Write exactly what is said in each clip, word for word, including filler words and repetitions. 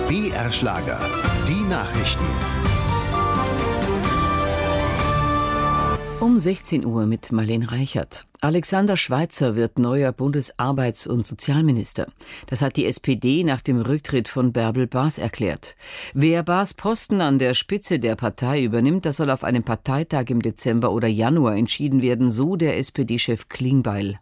B R Schlager, die Nachrichten. Um sechzehn Uhr mit Marlene Reichert. Alexander Schweitzer wird neuer Bundesarbeits- und Sozialminister. Das hat die S P D nach dem Rücktritt von Bärbel Baas erklärt. Wer Baas Posten an der Spitze der Partei übernimmt, das soll auf einem Parteitag im Dezember oder Januar entschieden werden, so der S P D-Chef Klingbeil.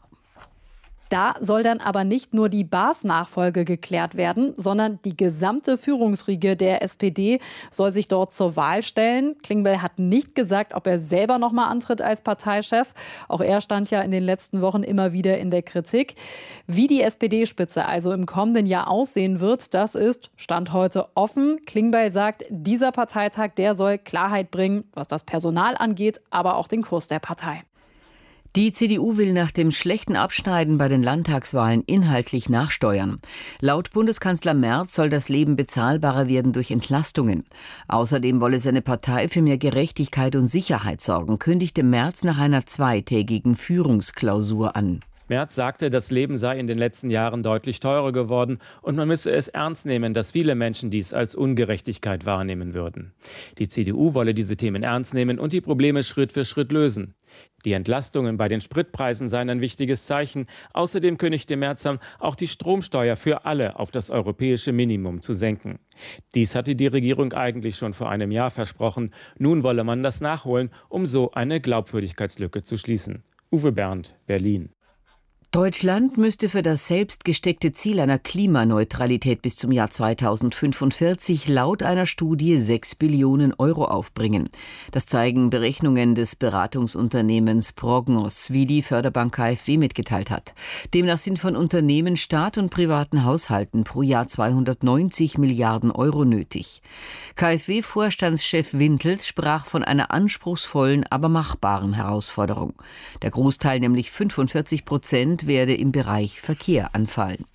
Da soll dann aber nicht nur die Baas-Nachfolge geklärt werden, sondern die gesamte Führungsriege der S P D soll sich dort zur Wahl stellen. Klingbeil hat nicht gesagt, ob er selber noch mal antritt als Parteichef. Auch er stand ja in den letzten Wochen immer wieder in der Kritik. Wie die S P D-Spitze also im kommenden Jahr aussehen wird, das ist Stand heute offen. Klingbeil sagt, dieser Parteitag, der soll Klarheit bringen, was das Personal angeht, aber auch den Kurs der Partei. Die C D U will nach dem schlechten Abschneiden bei den Landtagswahlen inhaltlich nachsteuern. Laut Bundeskanzler Merz soll das Leben bezahlbarer werden durch Entlastungen. Außerdem wolle seine Partei für mehr Gerechtigkeit und Sicherheit sorgen, kündigte Merz nach einer zweitägigen Führungsklausur an. Merz sagte, das Leben sei in den letzten Jahren deutlich teurer geworden und man müsse es ernst nehmen, dass viele Menschen dies als Ungerechtigkeit wahrnehmen würden. Die C D U wolle diese Themen ernst nehmen und die Probleme Schritt für Schritt lösen. Die Entlastungen bei den Spritpreisen seien ein wichtiges Zeichen. Außerdem kündigte Merz an, auch die Stromsteuer für alle auf das europäische Minimum zu senken. Dies hatte die Regierung eigentlich schon vor einem Jahr versprochen. Nun wolle man das nachholen, um so eine Glaubwürdigkeitslücke zu schließen. Uwe Berndt, Berlin. Deutschland müsste für das selbst gesteckte Ziel einer Klimaneutralität bis zum Jahr zweitausendfünfundvierzig laut einer Studie sechs Billionen Euro aufbringen. Das zeigen Berechnungen des Beratungsunternehmens Prognos, wie die Förderbank K f W mitgeteilt hat. Demnach sind von Unternehmen, Staat und privaten Haushalten pro Jahr zweihundertneunzig Milliarden Euro nötig. K f W-Vorstandschef Wintels sprach von einer anspruchsvollen, aber machbaren Herausforderung. Der Großteil, nämlich fünfundvierzig Prozent, werde im Bereich Verkehr anfallen.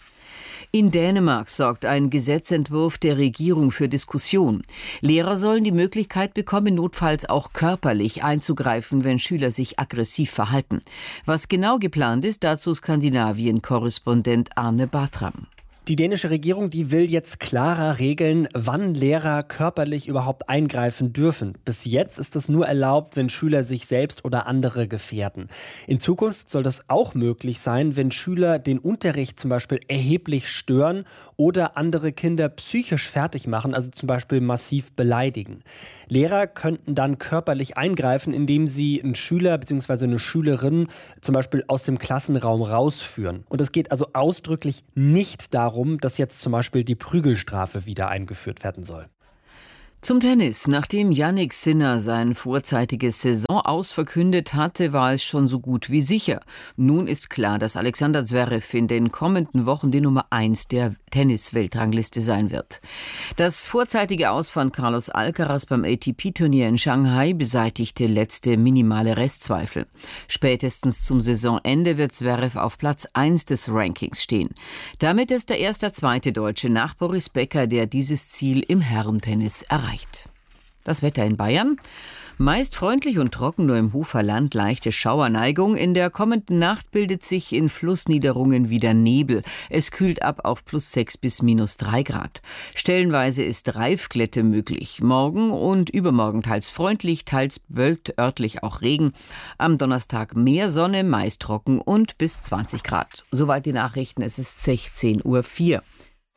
In Dänemark sorgt ein Gesetzentwurf der Regierung für Diskussion. Lehrer sollen die Möglichkeit bekommen, notfalls auch körperlich einzugreifen, wenn Schüler sich aggressiv verhalten. Was genau geplant ist, dazu Skandinavien-Korrespondent Arne Bartram. Die dänische Regierung, die will jetzt klarer regeln, wann Lehrer körperlich überhaupt eingreifen dürfen. Bis jetzt ist es nur erlaubt, wenn Schüler sich selbst oder andere gefährden. In Zukunft soll das auch möglich sein, wenn Schüler den Unterricht zum Beispiel erheblich stören oder andere Kinder psychisch fertig machen, also zum Beispiel massiv beleidigen. Lehrer könnten dann körperlich eingreifen, indem sie einen Schüler bzw. eine Schülerin zum Beispiel aus dem Klassenraum rausführen. Und es geht also ausdrücklich nicht darum, dass jetzt zum Beispiel die Prügelstrafe wieder eingeführt werden soll. Zum Tennis. Nachdem Jannik Sinner sein vorzeitiges Saisonaus verkündet hatte, war es schon so gut wie sicher. Nun ist klar, dass Alexander Zverev in den kommenden Wochen die Nummer eins der Tennis-Weltrangliste sein wird. Das vorzeitige Aus von Carlos Alcaraz beim A T P-Turnier in Shanghai beseitigte letzte minimale Restzweifel. Spätestens zum Saisonende wird Zverev auf Platz eins des Rankings stehen. Damit ist er erst der zweite Deutsche nach Boris Becker, der dieses Ziel im Herrentennis erreicht. Das Wetter in Bayern. Meist freundlich und trocken, nur im Hoferland leichte Schauerneigung. In der kommenden Nacht bildet sich in Flussniederungen wieder Nebel. Es kühlt ab auf plus sechs bis minus drei Grad. Stellenweise ist Reifglätte möglich. Morgen und übermorgen teils freundlich, teils bewölkt, örtlich auch Regen. Am Donnerstag mehr Sonne, meist trocken und bis zwanzig Grad. Soweit die Nachrichten. Es ist sechzehn Uhr vier.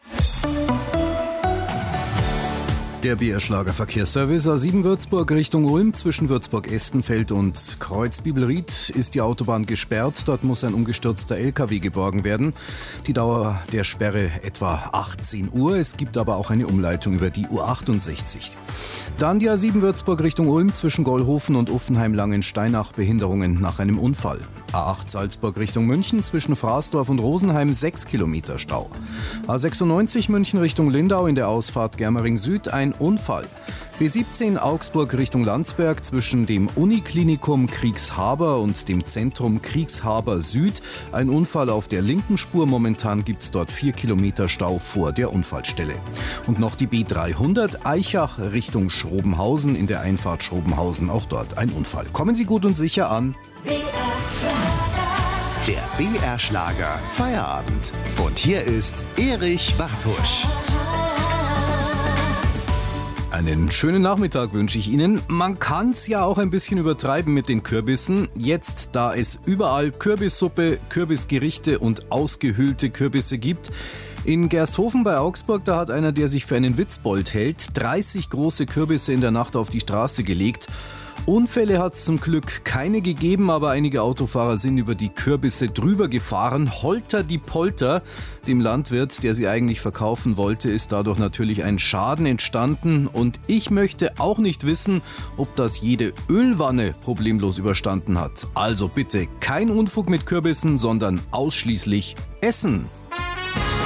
Der B R Schlager Verkehrsservice A sieben Würzburg Richtung Ulm zwischen Würzburg-Estenfeld und Kreuz-Bibelried ist die Autobahn gesperrt. Dort muss ein umgestürzter L K W geborgen werden. Die Dauer der Sperre etwa achtzehn Uhr. Es gibt aber auch eine Umleitung über die U achtundsechzig. Dann die A sieben Würzburg Richtung Ulm zwischen Gollhofen und Uffenheim-Langensteinach Behinderungen nach einem Unfall. A acht Salzburg Richtung München zwischen Fraßdorf und Rosenheim sechs Kilometer Stau. A sechsundneunzig München Richtung Lindau in der Ausfahrt Germering Süd ein Unfall. B siebzehn Augsburg Richtung Landsberg zwischen dem Uniklinikum Kriegshaber und dem Zentrum Kriegshaber Süd. Ein Unfall auf der linken Spur. Momentan gibt es dort vier Kilometer Stau vor der Unfallstelle. Und noch die B dreihundert Aichach Richtung Schrobenhausen in der Einfahrt Schrobenhausen. Auch dort ein Unfall. Kommen Sie gut und sicher an. Der B R Schlager Feierabend. Und hier ist Erich Bartusch. Einen schönen Nachmittag wünsche ich Ihnen. Man kann es ja auch ein bisschen übertreiben mit den Kürbissen. Jetzt, da es überall Kürbissuppe, Kürbisgerichte und ausgehöhlte Kürbisse gibt. In Gersthofen bei Augsburg, da hat einer, der sich für einen Witzbold hält, dreißig große Kürbisse in der Nacht auf die Straße gelegt. Unfälle hat es zum Glück keine gegeben, aber einige Autofahrer sind über die Kürbisse drüber gefahren. Holter die Polter. Dem Landwirt, der sie eigentlich verkaufen wollte, ist dadurch natürlich ein Schaden entstanden. Und ich möchte auch nicht wissen, ob das jede Ölwanne problemlos überstanden hat. Also bitte kein Unfug mit Kürbissen, sondern ausschließlich Essen.